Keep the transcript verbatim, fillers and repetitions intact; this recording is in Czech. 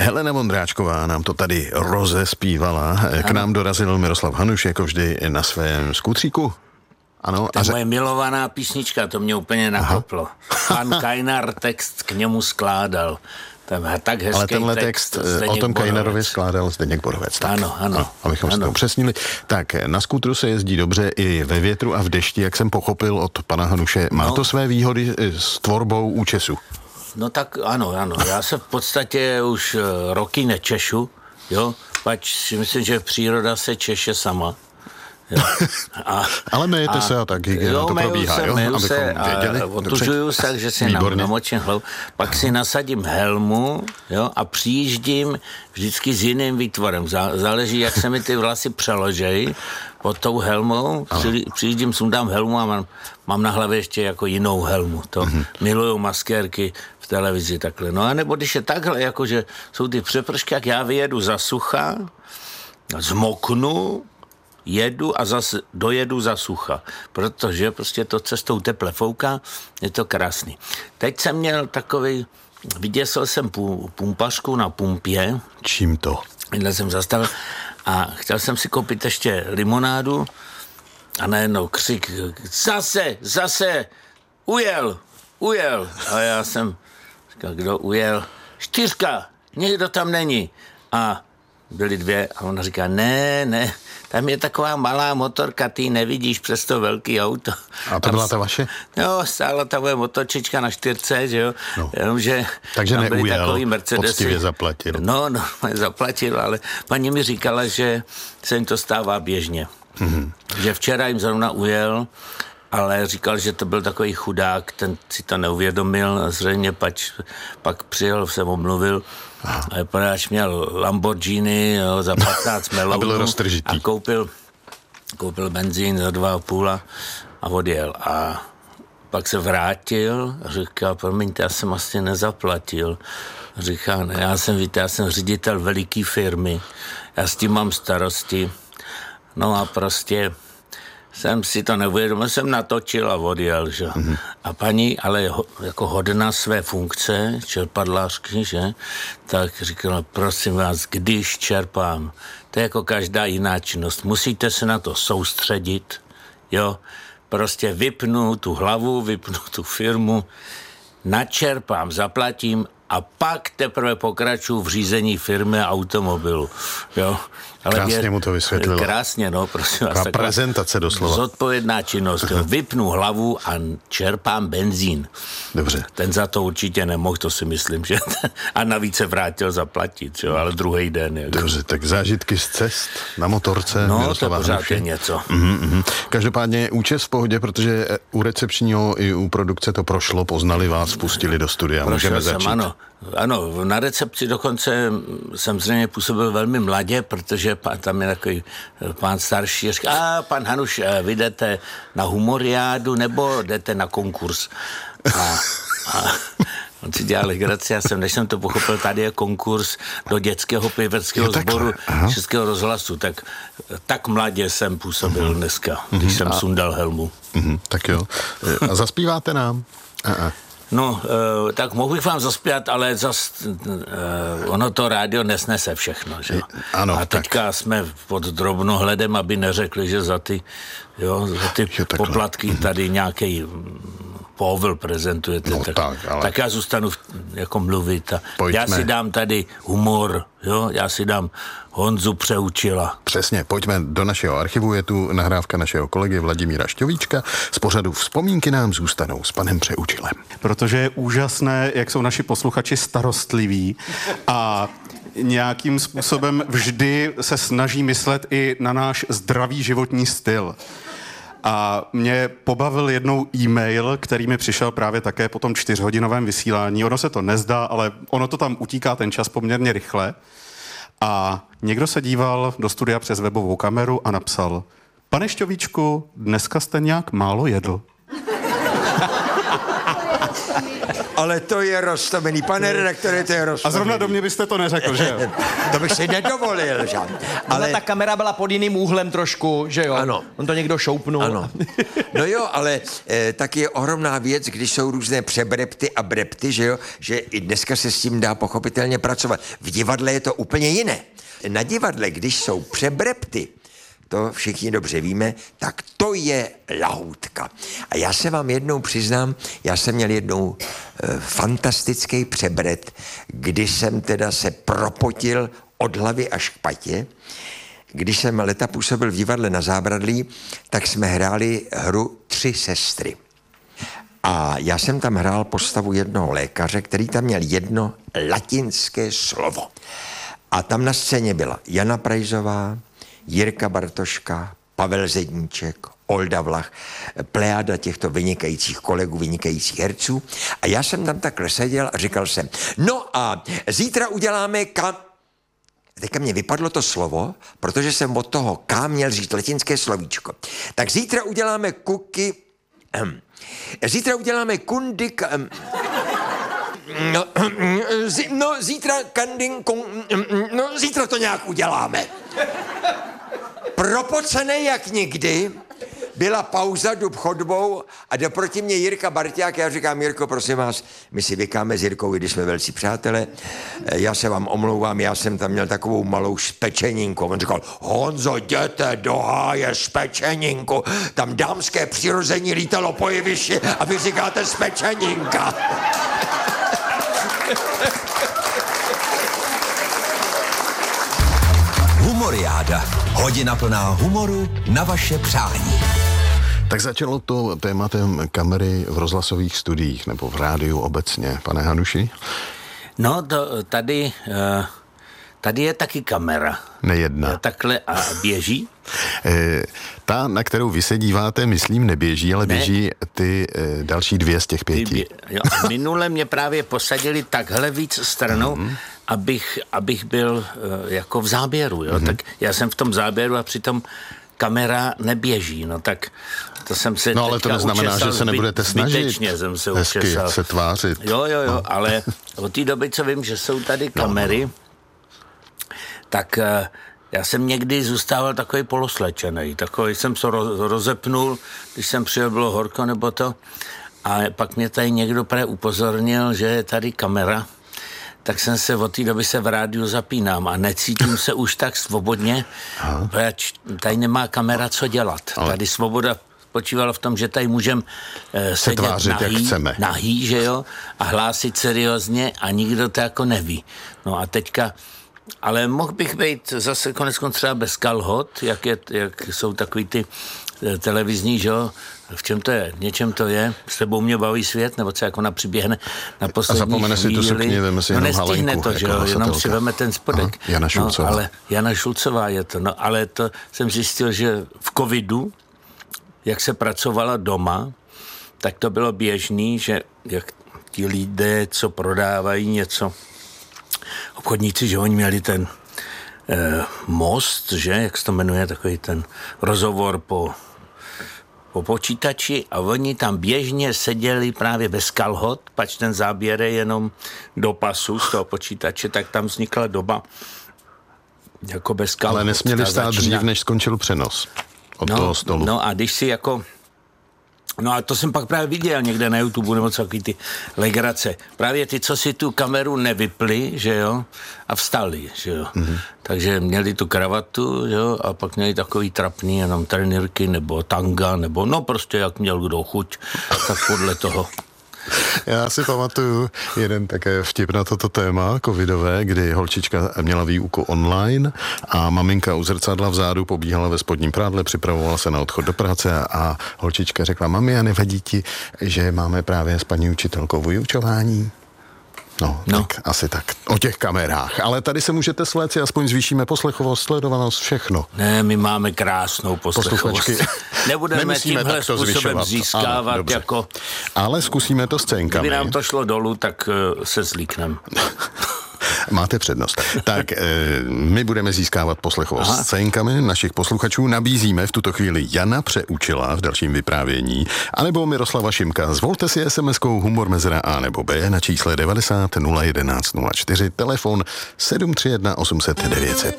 Helena Vondráčková nám to tady rozespívala. K ano. nám dorazil Miroslav Hanuš, jako vždy na svém skutříku. Ano, to je ře... moje milovaná písnička, to mě úplně nakoplo. Pan Kajnar text k němu skládal. Tak hezký ale tenhle text, text o tom Kajnarovi skládal Zdeněk Borovec. Tak, ano, ano. No, abychom ano. si to upřesnili. Tak, na skútru se jezdí dobře i ve větru a v dešti, jak jsem pochopil od pana Hanuše. Má no. to své výhody s tvorbou účesu? No tak ano, ano. Já se v podstatě už roky nečešu, jo, pač si myslím, že příroda se češe sama. A, ale myjete a, se a tak hygiena to probíhá, se, jo? Myju se a otužuju se, že si namočím hlavu, pak si nasadím helmu, jo, a přijíždím vždycky s jiným výtvorem. Záleží, jak se mi ty vlasy přeložejí pod tou helmou. Při, přijíždím, sundám helmu a mám, mám na hlavě ještě jako jinou helmu. To mm-hmm. milujou maskérky v televizi takhle. No a nebo když je takhle, jakože jsou ty přepršky, jak já vyjedu za sucha, zmoknu, jedu a zase dojedu za sucha, protože prostě to cestou teple fouká, je to krásný. Teď jsem měl takovej, vyděsil jsem pumpařku na pumpě. Čím to? Jdle jsem zastavil a chtěl jsem si koupit ještě limonádu a najednou křik, zase, zase, ujel, ujel. A já jsem říkal, kdo ujel? Čtyřka, někdo tam není. A byly dvě a ona říká, ne, ne, tam je taková malá motorka, ty nevidíš přes to velký auto. A to byla ta vaše? Jo, stála ta moje motorčička na čtyřce, že jo, no. jenomže takže tam byly neujel, takový Mercedesy. Poctivě zaplatil. No, no, zaplatil, ale paní mi říkala, že se jim to stává běžně. Mm-hmm. Že včera jim zrovna ujel, ale říkal, že to byl takový chudák, ten si to neuvědomil, zřejmě pač, pak přijel, jsem omluvil, poněvadž měl Lamborghini, jo, za patnáct melounů a, a koupil, koupil benzín za dva a půl a odjel. A pak se vrátil a říkal, promiňte, já jsem asi nezaplatil. Říká, ne, já jsem, víte, já jsem ředitel veliký firmy, já s tím mám starosti. No a prostě jsem si to neuvědomil, jsem natočil a odjel, že? Mm-hmm. A paní, ale ho, jako hodná své funkce, čerpadlářky, že? Tak říkala, prosím vás, když čerpám, to je jako každá jiná činnost, musíte se na to soustředit, jo? Prostě vypnu tu hlavu, vypnu tu firmu, načerpám, zaplatím a pak teprve pokračuju v řízení firmy a automobilu, jo? Ale krásně je, mu to vysvětlilo. Krásně, no, prosím vás. Taková prezentace doslova. Zodpovědná činnost. Jo. Vypnu hlavu a čerpám benzín. Dobře. Ten za to určitě nemohl, to si myslím, že a navíc se vrátil zaplatit, jo, ale druhý den. Jak... Dobře, tak zážitky z cest na motorce. No, Miroslava to pořád Hanuše. je něco. Mm, mm. Každopádně účes v pohodě, protože u recepčního i u produkce to prošlo, poznali vás, pustili do studia. Prošel Můžeme jsem, začít. Ano, ano, na recepci dokonce jsem zřejmě působil velmi mladě, protože tam je takový pán starší, říká, a pan Hanuš, vy jdete na humoriádu nebo jdete na konkurs? A, a on si dělal legraci, já jsem, než jsem to pochopil, tady je konkurs do dětského pěveckého sboru Českého rozhlasu, tak tak mladě jsem působil uh-huh. dneska, když uh-huh. jsem sundal helmu. Uh-huh. Tak jo. A zaspíváte nám? Uh-uh. No, e, tak mohu bych vám zaspět, ale zas, e, ono to rádio nesnese všechno, že? Ano, a teďka tak. Jsme pod drobnohledem, aby neřekli, že za ty, jo, za ty jo, poplatky tady nějaký povl prezentujete. No, tak, tak, ale... tak já zůstanu jako mluvit. A já si dám tady humor, jo, já si dám Honzu Přeučila. Přesně, pojďme do našeho archivu, je tu nahrávka našeho kolegy Vladimíra Šťovíčka. Z pořadu Vzpomínky nám zůstanou s panem Přeučilem. Protože je úžasné, jak jsou naši posluchači starostliví a nějakým způsobem vždy se snaží myslet i na náš zdravý životní styl. A mě pobavil jednou e-mail, který mi přišel právě také po tom čtyřhodinovém vysílání. Ono se to nezdá, ale ono to tam utíká ten čas poměrně rychle. A někdo se díval do studia přes webovou kameru a napsal: Pane Šťovíčku, dneska jste nějak málo jedl. ale to je roztomený. Pane redaktore, to je roztomený. A zrovna do mě byste to neřekl, že jo? To bych si nedovolil, že? Ale ta kamera byla pod jiným úhlem trošku, že jo? Ano. On to někdo šoupnul. Ano. No jo, ale e, tak je ohromná věc, když jsou různé přebrepty a brepty, že jo? Že i dneska se s tím dá pochopitelně pracovat. V divadle je to úplně jiné. Na divadle, když jsou přebrepty, to všichni dobře víme, tak to je lahůdka. A já se vám jednou přiznám, já jsem měl jednou e, fantastický přebret, kdy jsem teda se propotil od hlavy až k patě. Když jsem leta působil v divadle na Zábradlí, tak jsme hráli hru Tři sestry. A já jsem tam hrál postavu jednoho lékaře, který tam měl jedno latinské slovo. A tam na scéně byla Jana Prajzová, Jirka Bartoška, Pavel Zedníček, Olda Vlach, plejáda těchto vynikajících kolegů, vynikajících herců. A já jsem tam takhle seděl a říkal jsem, no a zítra uděláme kam... Teďka mě vypadlo to slovo, protože jsem od toho K měl říct latinské slovíčko. Tak zítra uděláme kuky... Um, zítra uděláme kundik... Um, no, zi, no, zítra kandin... Kun, no, zítra to nějak uděláme. Propocený jak nikdy, byla pauza, jdu chodbou a jde proti mě Jirka Barťák. Já říkám, Jirko, prosím vás, my si vykáme s Jirkou, když jsme velcí přátelé. Já se vám omlouvám, já jsem tam měl takovou malou špečeninku. On říkal, Honzo, jděte do háje špečeninku. Tam dámské přirození lítalo po jevišti a vy říkáte špečeninka. Humoriáda. Hodina plná humoru na vaše přání. Tak začalo to tématem kamery v rozhlasových studiích nebo v rádiu obecně. Pane Hanuši? No, to, tady, tady je taky kamera. Nejedna. Takhle a běží? E, ta, na kterou vy se díváte, myslím, neběží, ale ne. Běží ty e, další dvě z těch pěti. Bě, jo, minule mě právě posadili takhle víc stranou, mm-hmm. abych, abych byl e, jako v záběru. Jo? Mm-hmm. Tak já jsem v tom záběru a přitom kamera neběží, no tak to jsem se No ale to neznamená, že se nebudete snažit jsem se hezky učesal. se tvářit. Jo, jo, jo, no. Ale od té doby, co vím, že jsou tady kamery, no. tak uh, já jsem někdy zůstával takový poloslečený, takový jsem se rozepnul, když jsem přijel, bylo horko nebo to, a pak mě tady někdo právě upozornil, že je tady kamera, tak jsem se od té doby se v rádiu zapínám a necítím se už tak svobodně, protože tady nemá kamera co dělat. Ale... Tady svoboda spočívala v tom, že tady můžeme eh, sedět tvářit, nahý, jak nahý, že jo, a hlásit seriózně a nikdo to jako neví. No a teďka, ale mohl bych být zase konec konců třeba bez kalhot, jak, je, jak jsou takový ty televizní, že jo, v čem to je, něčem to je, s tebou mě baví svět, nebo co jako na přiběhne na poslední a zapomene chvíli. si tu sukni, veme si no jenom nestihne halenku, to, že jo, jenom si veme ten spodek. Aha, Jana Šulcová. No, ale Jana Šulcová je to, no ale to jsem zjistil, že v covidu, jak se pracovala doma, tak to bylo běžný, že jak ti lidé, co prodávají něco, obchodníci, že oni měli ten eh, most, že, jak se to jmenuje, takový ten rozhovor po, po počítači a oni tam běžně seděli právě bez kalhot, pač ten záběr je jenom do pasu z toho počítače, tak tam vznikla doba jako bez kalhot. Ale nesměli stát dřív, než skončil přenos od no, toho stolu. No a když si jako... No a to jsem pak právě viděl někde na YouTube nebo co takový ty legrace. Právě ty, co si tu kameru nevypli, že jo, a vstali, že jo. Mm-hmm. Takže měli tu kravatu, že jo, a pak měli takový trapný jenom trenýrky nebo tanga, nebo no prostě jak měl kdo chuť, tak podle toho. Já si pamatuju jeden také vtip na toto téma covidové, kdy holčička měla výuku online a maminka u zrcadla vzadu pobíhala ve spodním prádle, připravovala se na odchod do práce a holčička řekla, mami, a nevadí ti, že máme právě s paní učitelkou vyučování? No, no, tak asi tak. O těch kamerách. Ale tady se můžete sléct, aspoň zvýšíme poslechovost, sledovanost, všechno. Ne, my máme krásnou poslechovost. Nebudeme tímhle způsobem získávat ano, jako... Ale zkusíme to scénkami. Kdyby nám to šlo dolů, tak uh, se zlíknem. Máte přednost. Tak, e, my budeme získávat poslechovost scénkami našich posluchačů. Nabízíme v tuto chvíli Jana Přeučila v dalším vyprávění, anebo Miroslava Šimka. Zvolte si es em eskou humor mezera A nebo B na čísle devadesát nula jedenáct nula čtyři, telefon sedm tři jedna osm set devět set.